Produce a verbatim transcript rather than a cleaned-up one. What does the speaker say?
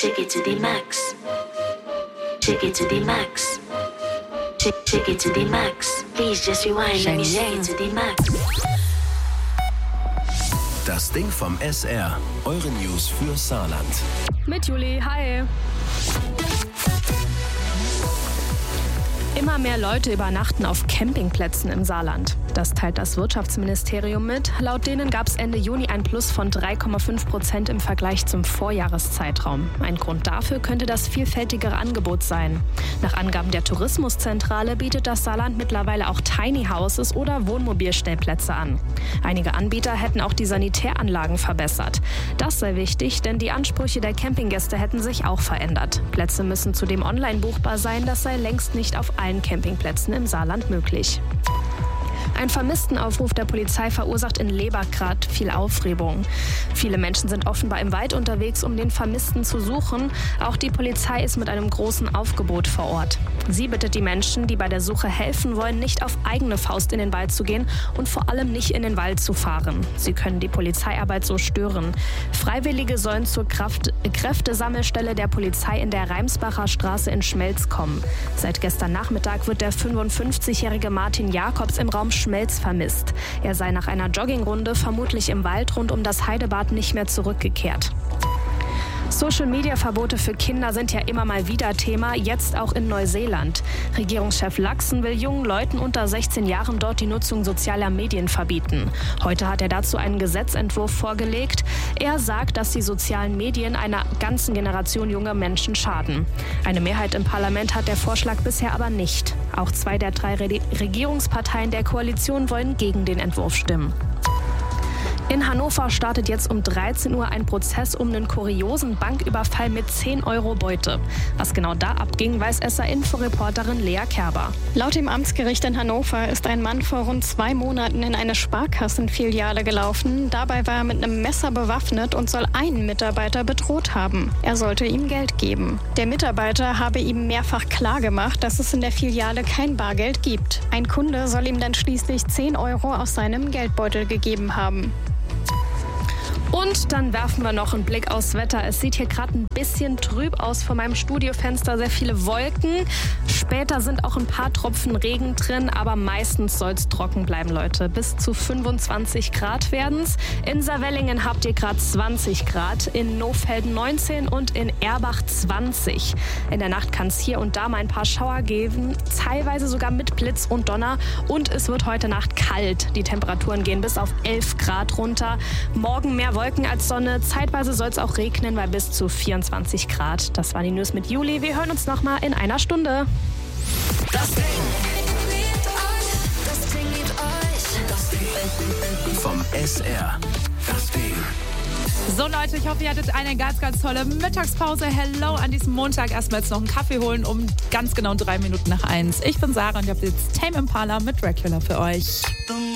Shake it to the max. Shake it to the max. Shake, shake it to the max. Please just rewind. Let me shake it to the max. Das Ding vom S R. Eure News für Saarland. Mit Juli, hi. Immer mehr Leute übernachten auf Campingplätzen im Saarland. Das teilt das Wirtschaftsministerium mit. Laut denen gab es Ende Juni ein Plus von drei Komma fünf Prozent im Vergleich zum Vorjahreszeitraum. Ein Grund dafür könnte das vielfältigere Angebot sein. Nach Angaben der Tourismuszentrale bietet das Saarland mittlerweile auch Tiny Houses oder Wohnmobilstellplätze an. Einige Anbieter hätten auch die Sanitäranlagen verbessert. Das sei wichtig, denn die Ansprüche der Campinggäste hätten sich auch verändert. Plätze müssen zudem online buchbar sein. Das sei längst nicht auf allen Campingplätzen im Saarland möglich. Ein Vermisstenaufruf der Polizei verursacht in Lebergrad viel Aufregung. Viele Menschen sind offenbar im Wald unterwegs, um den Vermissten zu suchen. Auch die Polizei ist mit einem großen Aufgebot vor Ort. Sie bittet die Menschen, die bei der Suche helfen wollen, nicht auf eigene Faust in den Wald zu gehen und vor allem nicht in den Wald zu fahren. Sie können die Polizeiarbeit so stören. Freiwillige sollen zur Kraft- Kräftesammelstelle der Polizei in der Reimsbacher Straße in Schmelz kommen. Seit gestern Nachmittag wird der fünfundfünfzigjährige Martin Jakobs im Raum Schmelz vermisst. Er sei nach einer Joggingrunde vermutlich im Wald rund um das Heidebad nicht mehr zurückgekehrt. Social-Media-Verbote für Kinder sind ja immer mal wieder Thema, jetzt auch in Neuseeland. Regierungschef Luxon will jungen Leuten unter sechzehn Jahren dort die Nutzung sozialer Medien verbieten. Heute hat er dazu einen Gesetzentwurf vorgelegt. Er sagt, dass die sozialen Medien einer ganzen Generation junger Menschen schaden. Eine Mehrheit im Parlament hat der Vorschlag bisher aber nicht. Auch zwei der drei Re- Regierungsparteien der Koalition wollen gegen den Entwurf stimmen. In Hannover startet jetzt um dreizehn Uhr ein Prozess um einen kuriosen Banküberfall mit zehn Euro Beute. Was genau da abging, weiß S R-Info-Reporterin Lea Kerber. Laut dem Amtsgericht in Hannover ist ein Mann vor rund zwei Monaten in eine Sparkassenfiliale gelaufen. Dabei war er mit einem Messer bewaffnet und soll einen Mitarbeiter bedroht haben. Er sollte ihm Geld geben. Der Mitarbeiter habe ihm mehrfach klargemacht, dass es in der Filiale kein Bargeld gibt. Ein Kunde soll ihm dann schließlich zehn Euro aus seinem Geldbeutel gegeben haben. Und dann werfen wir noch einen Blick aufs Wetter. Es sieht hier gerade ein bisschen trüb aus vor meinem Studiofenster, sehr viele Wolken. Später sind auch ein paar Tropfen Regen drin, aber meistens soll es trocken bleiben, Leute. Bis zu fünfundzwanzig Grad werden's. In Saarwellingen habt ihr gerade zwanzig Grad, in Nohfelden neunzehn und in Erbach zwanzig. In der Nacht kann es hier und da mal ein paar Schauer geben, teilweise sogar mit Blitz und Donner. Und es wird heute Nacht kalt. Die Temperaturen gehen bis auf elf Grad runter. Morgen mehr Wolken als Sonne. Zeitweise soll es auch regnen bei bis zu vierundzwanzig Grad. Das war die News mit Juli. Wir hören uns nochmal in einer Stunde. Das Ding. Das Ding mit euch. Das Ding. Vom S R. Das Ding. So Leute, ich hoffe, ihr hattet eine ganz, ganz tolle Mittagspause. Hello an diesem Montag. Erstmal jetzt noch einen Kaffee holen um ganz genau drei Minuten nach eins. Ich bin Sarah und ich habe jetzt Tame Impala mit Dracula für euch.